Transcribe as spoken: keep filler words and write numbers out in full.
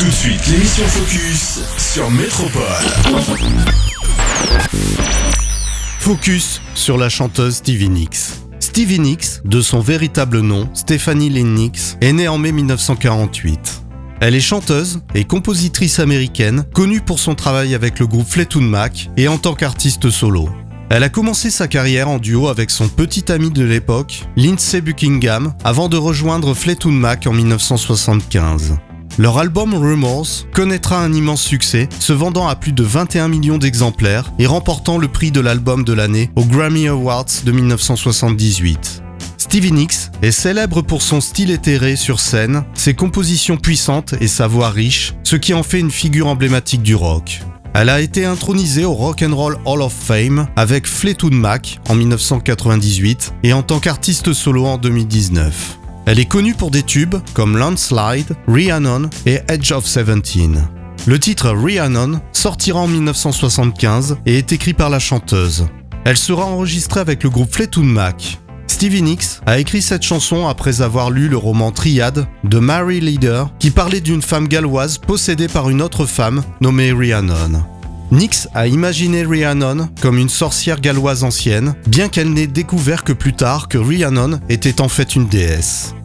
Tout de suite, l'émission Focus sur Métropole. Focus sur la chanteuse Stevie Nicks. Stevie Nicks, de son véritable nom, Stephanie Lynn Nicks, est née en mai dix-neuf cent quarante-huit. Elle est chanteuse et compositrice américaine, connue pour son travail avec le groupe Fleetwood Mac et en tant qu'artiste solo. Elle a commencé sa carrière en duo avec son petit ami de l'époque, Lindsey Buckingham, avant de rejoindre Fleetwood Mac en dix-neuf cent soixante-quinze. Leur album Rumors connaîtra un immense succès, se vendant à plus de vingt et un millions d'exemplaires et remportant le prix de l'album de l'année aux Grammy Awards de dix-neuf cent soixante-dix-huit. Stevie Nicks est célèbre pour son style éthéré sur scène, ses compositions puissantes et sa voix riche, ce qui en fait une figure emblématique du rock. Elle a été intronisée au Rock and Roll Hall of Fame avec Fleetwood Mac en dix-neuf cent quatre-vingt-dix-huit et en tant qu'artiste solo en deux mille dix-neuf. Elle est connue pour des tubes comme Landslide, Rhiannon et Edge of Seventeen. Le titre Rhiannon sortira en dix-neuf cent soixante-quinze et est écrit par la chanteuse. Elle sera enregistrée avec le groupe Fleetwood Mac. Stevie Nicks a écrit cette chanson après avoir lu le roman Triad de Mary Leader qui parlait d'une femme galloise possédée par une autre femme nommée Rhiannon. Nicks a imaginé Rhiannon comme une sorcière galloise ancienne, bien qu'elle n'ait découvert que plus tard que Rhiannon était en fait une déesse.